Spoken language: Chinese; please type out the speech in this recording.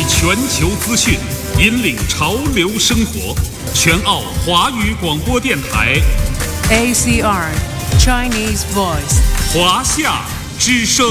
全球资讯，引领潮流生活。全澳华语广播电台 ACR Chinese Voice 华夏之声。